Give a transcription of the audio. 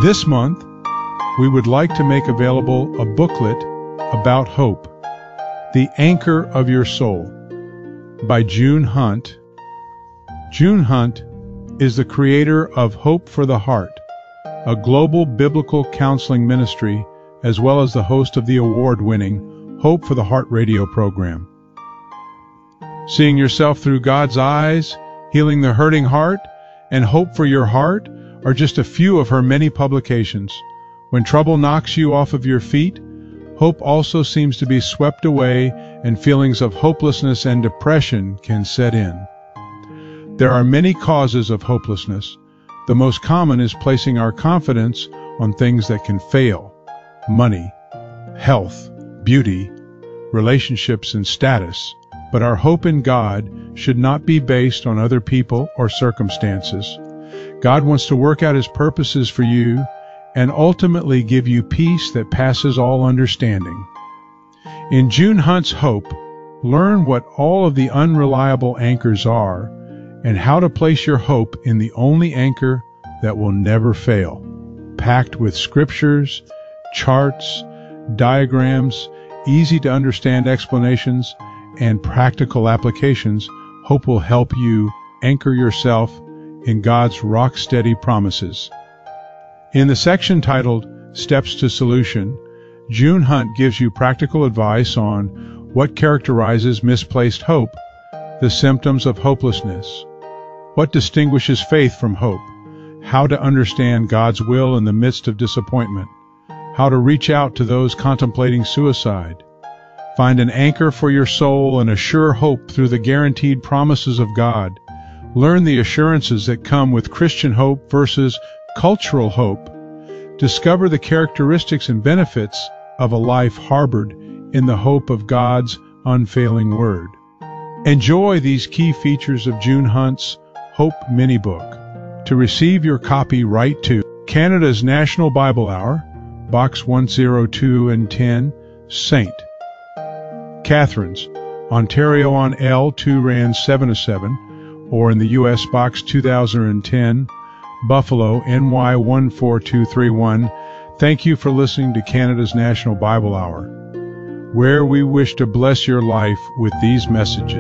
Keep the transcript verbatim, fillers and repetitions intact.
This month, we would like to make available a booklet about hope, The Anchor of Your Soul, by June Hunt. June Hunt is the creator of Hope for the Heart, a global biblical counseling ministry, as well as the host of the award-winning Hope for the Heart radio program. Seeing yourself through God's eyes, healing the hurting heart, and Hope for Your Heart are just a few of her many publications. When trouble knocks you off of your feet, hope also seems to be swept away, and feelings of hopelessness and depression can set in. There are many causes of hopelessness. The most common is placing our confidence on things that can fail: money, health, beauty, relationships, and status. But our hope in God should not be based on other people or circumstances. God wants to work out His purposes for you and ultimately give you peace that passes all understanding. In June Hunt's Hope, learn what all of the unreliable anchors are and how to place your hope in the only anchor that will never fail. Packed with scriptures, charts, diagrams, easy-to-understand explanations, and practical applications, Hope will help you anchor yourself in God's rock-steady promises. In the section titled Steps to Solution, June Hunt gives you practical advice on what characterizes misplaced hope, the symptoms of hopelessness, what distinguishes faith from hope, how to understand God's will in the midst of disappointment, how to reach out to those contemplating suicide, find an anchor for your soul and a sure hope through the guaranteed promises of God, learn the assurances that come with Christian hope versus cultural hope, discover the characteristics and benefits of a life harbored in the hope of God's unfailing Word. Enjoy these key features of June Hunt's Hope Mini Book. To receive your copy, write to Canada's National Bible Hour, Box one oh two and ten, Saint Catharines, Ontario on L two Rand seven oh seven, or in the U S Box two thousand ten, Buffalo, N Y one four two three one. Thank you for listening to Canada's National Bible Hour, where we wish to bless your life with these messages.